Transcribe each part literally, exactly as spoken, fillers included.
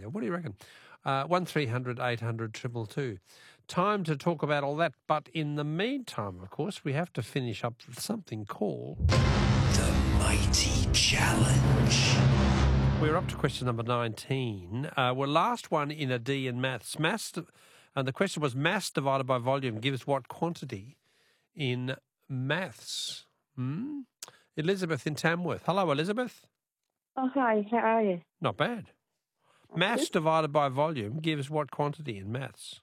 Australia. What do you reckon? Uh, one three hundred eight hundred two two two. Time to talk about all that. But in the meantime, of course, we have to finish up with something called The Mighty Challenge. We're up to question number nineteen. Uh, we're last one in a D in maths. Mass, and the question was mass divided by volume gives what quantity in maths? Hmm? Elizabeth in Tamworth. Hello, Elizabeth. Oh, hi. How are you? Not bad. Mass divided by volume gives what quantity in maths?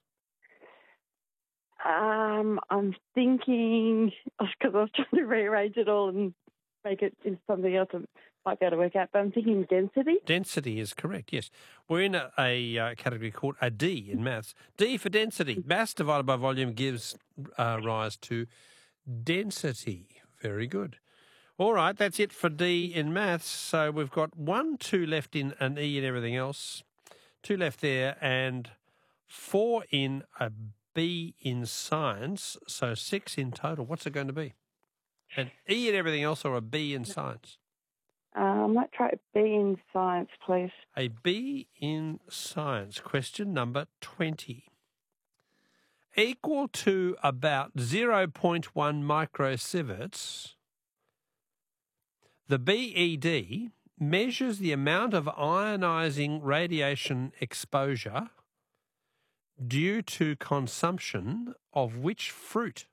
Um, I'm thinking, because I was trying to rearrange it all and make it into something else I might be able to work out, but I'm thinking density. Density is correct, yes. We're in a, a uh, category called a D in maths. D for density. Mass divided by volume gives uh, rise to density. Very good. All right, that's it for D in maths. So we've got one, two left in an E and everything else, two left there, and four in a B in science, so six in total. What's it going to be? An E and everything else or a B in science? Uh, I might try B in science, please. A B in science. Question number twenty. Equal to about zero point one microsieverts, the B E D measures the amount of ionising radiation exposure due to consumption of which fruit?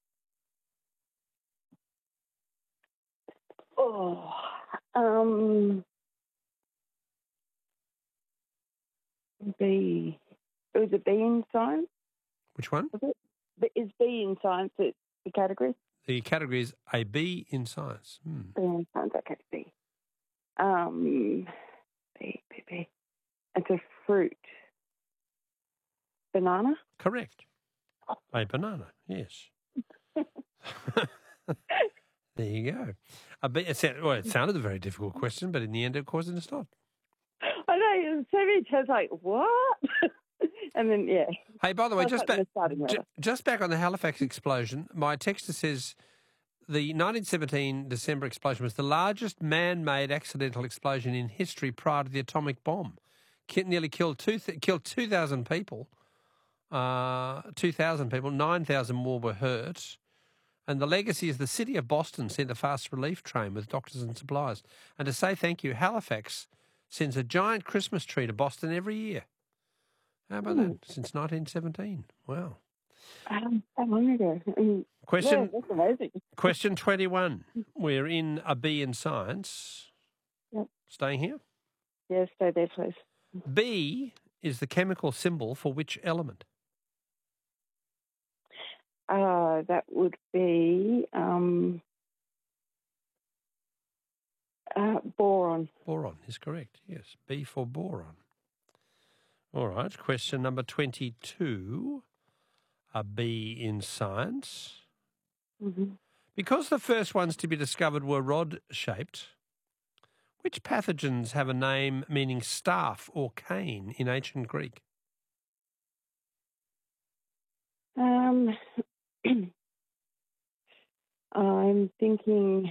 Oh, um, B. It was a B in science, Which one? was it? But is B in science the the category? The category is a B in science. Hmm. B in science, okay, B. Um, B, B, B. It's a fruit. Banana? Correct. A banana, yes. There you go. A B, it, sound, well, it sounded a very difficult question, but in the end, of course, it's not. I know, so many times like, what? And then, yeah. Hey, by the way, Sounds just like back, the starting ju- letter. just back on the Halifax explosion, my texter says the nineteen seventeen December explosion was the largest man-made accidental explosion in history prior to the atomic bomb. Ki- nearly killed two th- killed two thousand people. Uh, two thousand people, nine thousand more were hurt. And the legacy is the city of Boston sent a fast relief train with doctors and supplies. And to say thank you, Halifax sends a giant Christmas tree to Boston every year. How about that? Since nineteen seventeen. Wow. Um, how long ago? Mm, Question Yeah, that's amazing. question twenty-one. We're in a B in science. Yep. Staying here. Yeah, stay there, please. B is the chemical symbol for which element? Uh, that would be um, uh, boron. Boron is correct. Yes, B for boron. All right. Question number twenty-two. A B in science. Mm-hmm. Because the first ones to be discovered were rod-shaped, which pathogens have a name meaning staff or cane in ancient Greek? Um, I'm thinking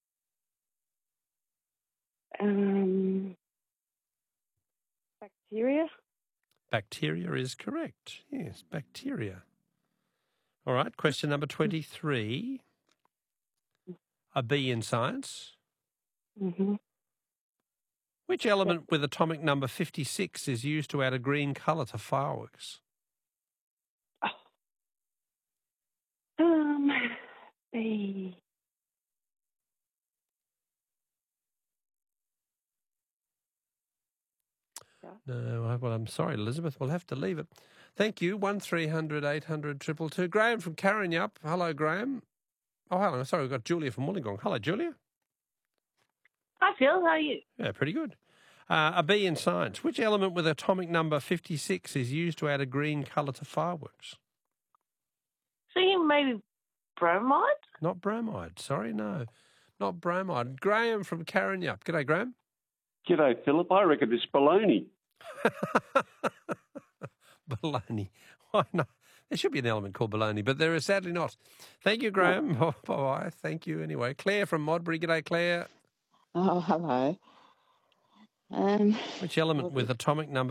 um, bacteria. Bacteria is correct. Yes, bacteria. All right, question number twenty-three. A B in science. Mm-hmm. Which element with atomic number fifty-six is used to add a green colour to fireworks? Um, B. No, well, I'm sorry, Elizabeth. We'll have to leave it. Thank you. One three hundred eight hundred two two two. Graham from Karrinyup. Hello, Graham. Oh, hello. Sorry, we've got Julia from Wollongong. Hello, Julia. Hi, Phil. How are you? Yeah, pretty good. Uh, a B in science. Which element with atomic number fifty-six is used to add a green colour to fireworks? Thinking maybe bromide? Not bromide. Sorry, no. Not bromide. Graham from Karrinyup. G'day, Graham. G'day, Philip. I reckon it's baloney. Baloney. Why not? There should be an element called baloney, but there is sadly not. Thank you, Graham. Oh, bye-bye. Thank you anyway. Claire from Modbury. G'day, Claire. Oh, hello. Um, Which element with atomic number